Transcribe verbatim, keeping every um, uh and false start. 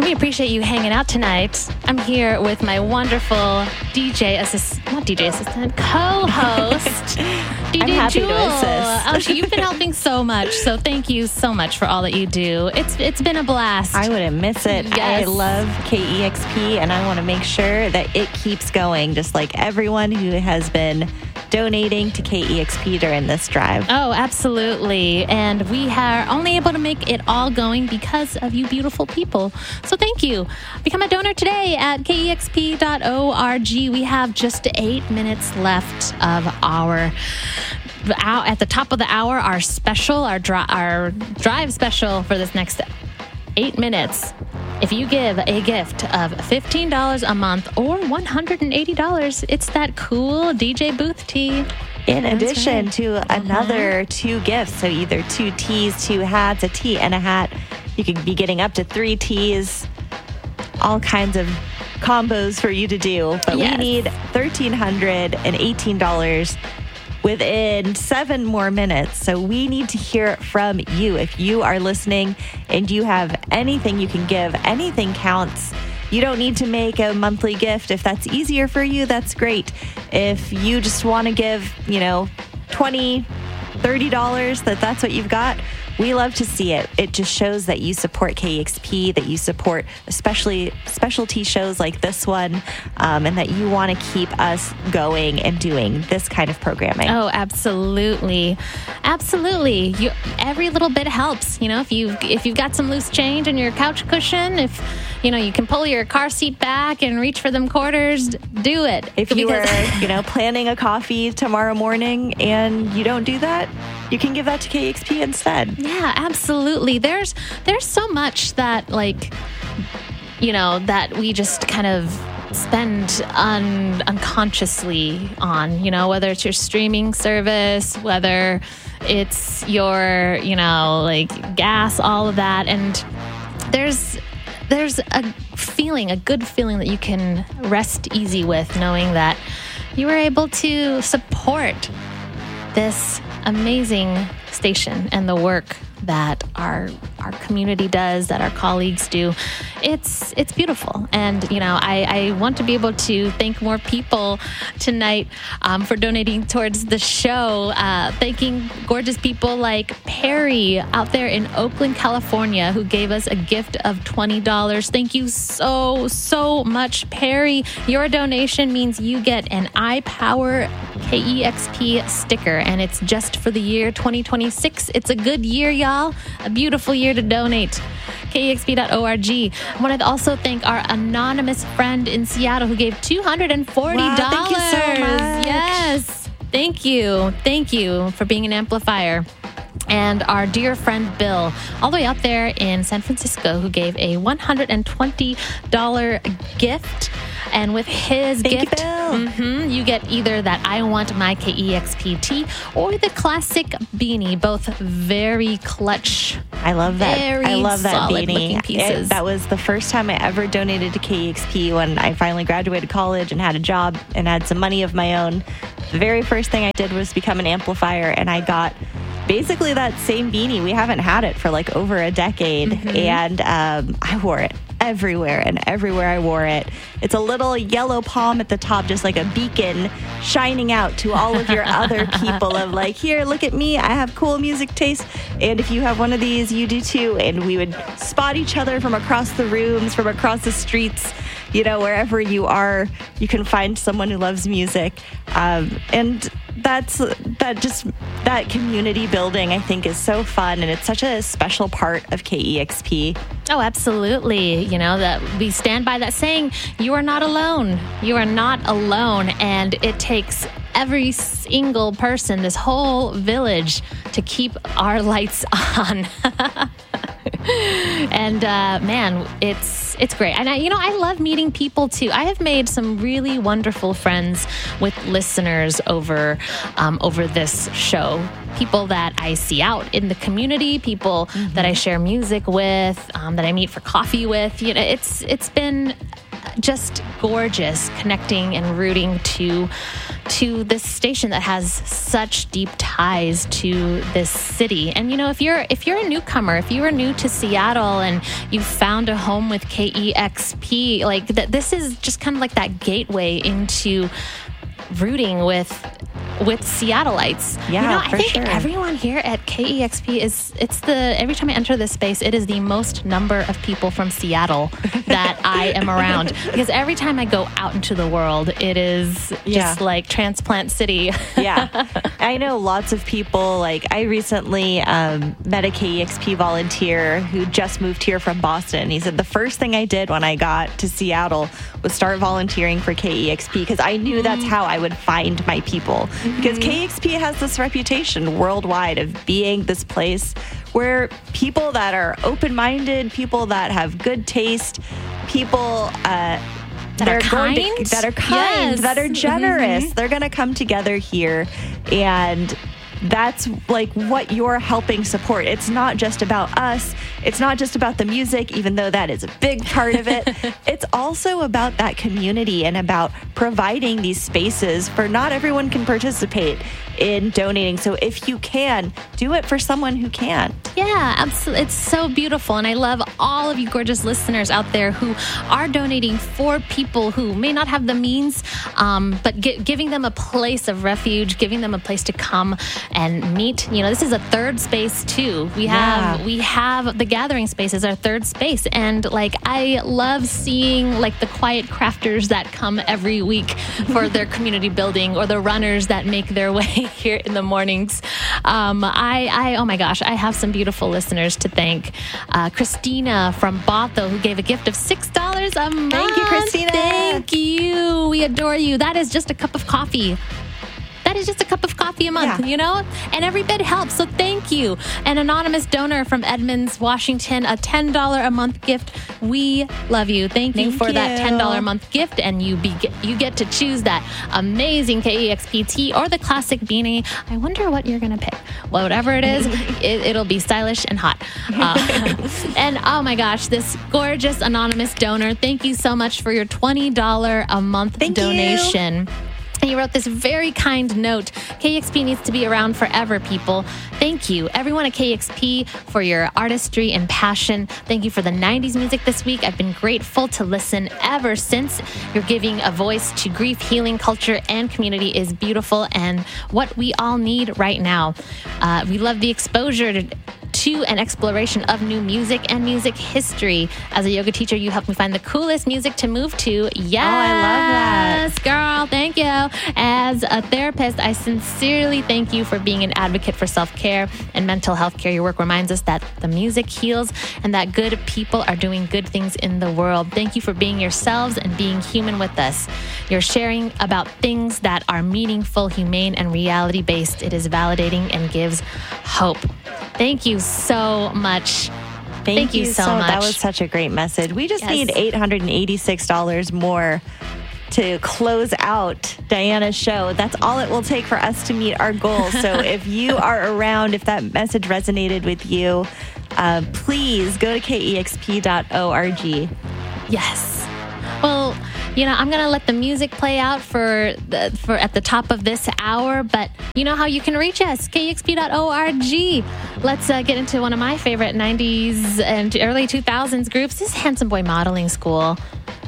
We appreciate you hanging out tonight. I'm here with my wonderful D J assistant, not D J assistant, co-host, D J I'm happy Jewel. to assist. Oh, you've been helping so much, so thank you so much for all that you do. It's It's been a blast. I wouldn't miss it. Yes. I love K E X P, and I want to make sure that it keeps going, just like everyone who has been donating to K E X P during this drive. Oh, absolutely. And we are only able to make it all going because of you beautiful people. So thank you. Become a donor today at K E X P dot org. We have just eight minutes left of our out at the top of the hour, our special, our, dri- our drive special for this next eight minutes. If you give a gift of fifteen dollars a month or one hundred eighty dollars, it's that cool D J booth tee. In That's addition right. to another two gifts, so either two tees, two hats, a tee, and a hat. You could be getting up to three tees, all kinds of combos for you to do. But Yes. we need one thousand three hundred eighteen dollars within seven more minutes. So we need to hear from you. If you are listening and you have anything you can give, anything counts. You don't need to make a monthly gift. If that's easier for you, that's great. If you just want to give, you know, twenty dollars, thirty dollars, that that's what you've got, we love to see it. It just shows that you support K E X P, that you support especially specialty shows like this one, um, and that you want to keep us going and doing this kind of programming. Oh, absolutely. Absolutely. You, every little bit helps. You know, if you if you've got some loose change in your couch cushion, if you know, you can pull your car seat back and reach for them quarters, do it. If you Because- were, you know, planning a coffee tomorrow morning and you don't do that, you can give that to K E X P instead. Yeah, absolutely. There's there's so much that, like, you know, that we just kind of spend un- unconsciously on, you know, whether it's your streaming service, whether it's your, you know, like gas, all of that. And there's there's a feeling, a good feeling that you can rest easy with, knowing that you were able to support this amazing station and the work that our our community does, that our colleagues do. It's it's beautiful. And, you know, I, I want to be able to thank more people tonight um, for donating towards the show. Uh, thanking gorgeous people like Perry out there in Oakland, California, who gave us a gift of twenty dollars. Thank you so, so much, Perry. Your donation means you get an iPower K E X P sticker, and it's just for the year twenty twenty-six. It's a good year, y'all. A beautiful year to donate. K E X P dot org. I want to also thank our anonymous friend in Seattle who gave two hundred forty dollars. Wow, thank you so much. Yes. Thank you. Thank you for being an amplifier. And our dear friend Bill, all the way out there in San Francisco, who gave a one hundred twenty dollars gift. And with his Thank gift, you, Bill. mhm, you get either that I Want My K E X P tee or the classic beanie, both very clutch. I love that. Very I love that solid beanie. looking pieces. It- that was the first time I ever donated to K E X P when I finally graduated college and had a job and had some money of my own. The very first thing I did was become an amplifier, and I got basically that same beanie. We haven't had it for like over a decade, Mm-hmm. and um, I wore it everywhere, and everywhere I wore it. It's a little yellow palm at the top, just like a beacon shining out to all of your other people of like, here, look at me, I have cool music taste. And if you have one of these, you do too. And we would spot each other from across the rooms, from across the streets, you know, wherever you are, you can find someone who loves music. Um, and that's that just that community building, I think, is so fun, and it's such a special part of K E X P. Oh, absolutely. You know, that we stand by that saying, you are not alone. You are not alone. And it takes every single person, this whole village, to keep our lights on. And uh, man, it's it's great. And I, you know, I love meeting people too. I have made some really wonderful friends with listeners over um, over this show. People that I see out in the community, people mm-hmm. that I share music with, um, that I meet for coffee with. You know, it's it's been just gorgeous connecting and rooting to to this station that has such deep ties to this city. And you know, if you're if you're a newcomer, if you are new to Seattle and you found a home with K E X P, like that, this is just kind of like that gateway into rooting with with Seattleites. Yeah, you know, I for think sure. everyone here at K E X P is, it's the, every time I enter this space, it is the most number of people from Seattle that I am around. Because every time I go out into the world, it is just Yeah. like transplant city. Yeah. I know lots of people. Like, I recently um, met a K E X P volunteer who just moved here from Boston. He said the first thing I did when I got to Seattle was start volunteering for K E X P because I knew that's how I would find my people. Because K E X P has this reputation worldwide of being this place where people that are open-minded, people that have good taste, people uh, That are going to- kind? that are kind, Yes. that are generous. Mhm. They're going to come together here, and that's like what you're helping support. It's not just about us. It's not just about the music, even though that is a big part of it. It's also about that community and about providing these spaces for not everyone can participate in donating. So if you can, do it for someone who can't. Yeah, absolutely. It's so beautiful. And I love all of you gorgeous listeners out there who are donating for people who may not have the means, um, but gi- giving them a place of refuge, giving them a place to come and meet. You know, this is a third space too. We have, Yeah. we have the gathering space as our third space. And like, I love seeing like the quiet crafters that come every week for their community building, or the runners that make their way here in the mornings. Um, I, I, oh my gosh, I have some beautiful listeners to thank. Uh, Christina from Botho, who gave a gift of six dollars a month. Thank you, Christina. Thank you. We adore you. That is just a cup of coffee. That is just a cup of coffee a month, Yeah. you know? And every bit helps, so thank you. An anonymous donor from Edmonds, Washington, a ten dollars a month gift. We love you. Thank you Thank for that you. ten dollars a month gift, and you be, you get to choose that amazing K E X P tee or the classic beanie. I wonder what you're going to pick. Well, whatever it is, it, it'll be stylish and hot. Uh, and oh my gosh, this gorgeous anonymous donor, thank you so much for your twenty dollars a month Thank you. donation. And you wrote this very kind note. K E X P needs to be around forever, people. Thank you, everyone at K E X P, for your artistry and passion. Thank you for the nineties music this week. I've been grateful to listen ever since. You're giving a voice to grief, healing, culture, and community is beautiful and what we all need right now. Uh, we love the exposure to to an exploration of new music and music history. As a yoga teacher, you helped me find the coolest music to move to. Yes, Oh, I love that. girl. Thank you. As a therapist, I sincerely thank you for being an advocate for self-care and mental health care. Your work reminds us that the music heals and that good people are doing good things in the world. Thank you for being yourselves and being human with us. You're sharing about things that are meaningful, humane, and reality-based. It is validating and gives hope. Thank you so much. Thank, Thank you so much. That was such a great message. We just Yes. need eight hundred eighty-six dollars more to close out Diana's show. That's all it will take for us to meet our goal. So if you are around, if that message resonated with you, uh, please go to K E X P dot org. Yes. Well, you know, I'm going to let the music play out for the, for at the top of this hour, but you know how you can reach us, K E X P dot org. Let's uh, get into one of my favorite nineties and early two thousands groups. This is Handsome Boy Modeling School.